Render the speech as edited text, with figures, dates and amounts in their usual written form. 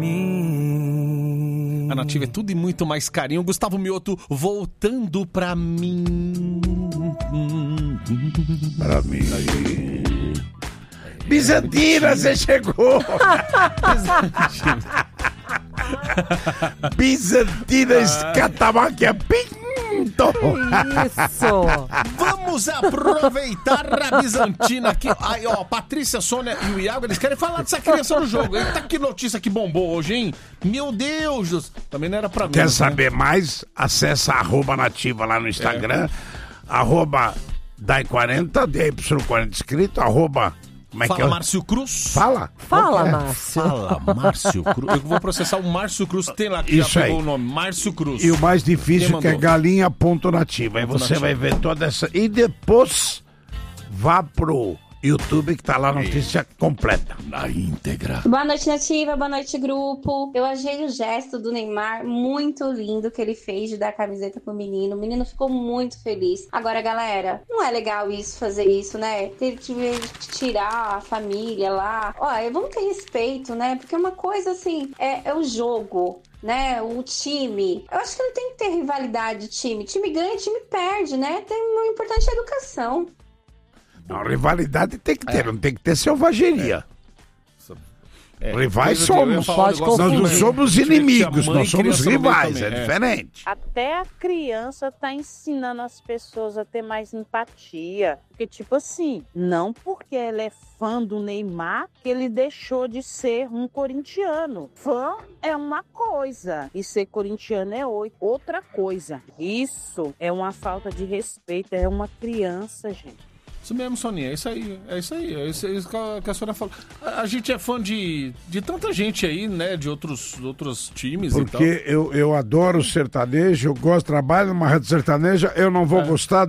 A Nativa é tudo e muito mais carinho. Gustavo Mioto voltando pra mim. Para mim. Bizantina, você chegou! Bizantina Escatamáquia Pinto! Isso! Vamos aproveitar a Bizantina aqui. Aí, ó, Patrícia, Sônia e o Iago, eles querem falar dessa criança no jogo. Eita, que notícia que bombou hoje, hein? Meu Deus! Também não era pra mim. Quer saber mais? Acessa @nativa lá no Instagram. @dai40, DY40 escrito, como é Fala que é? Márcio Cruz. Fala, Márcio. Fala Márcio Cruz. Eu vou processar o Márcio Cruz, tem lá que Isso já pegou aí. o nome, Márcio Cruz. E o mais difícil Quem que é mandou? galinha.nativa. Aí você Nativa. vai ver toda essa... E depois vá pro YouTube que tá lá a notícia completa. Na íntegra. Boa noite, Nativa. Boa noite, grupo. Eu achei o gesto do Neymar muito lindo que ele fez de dar a camiseta pro menino. O menino ficou muito feliz. Agora, galera, não é legal isso, fazer isso, né? Teve que tirar a família lá. Olha, vamos ter respeito, né? Porque uma coisa, assim, é o jogo, né? O time. Eu acho que não tem que ter rivalidade de time. Time ganha, time perde, né? O importante é a educação. Não, rivalidade tem que ter, não tem que ter selvageria. Rivais Coisa que eu ia somos. falar um Pode negócio Nós não também. somos Tinha que ter a inimigos, mãe nós e somos criança no meio rivais, também, é diferente. Até a criança tá ensinando as pessoas a ter mais empatia. Porque, tipo assim, não porque ela é fã do Neymar que ele deixou de ser um corintiano. Fã é uma coisa e ser corintiano é outra coisa. Isso é uma falta de respeito, é uma criança, gente. Isso mesmo, Soninha, é isso aí que a senhora falou. A gente é fã de tanta gente aí, né, de outros times e tal. Porque eu adoro sertanejo, eu gosto, trabalho numa rádio sertaneja, eu não vou gostar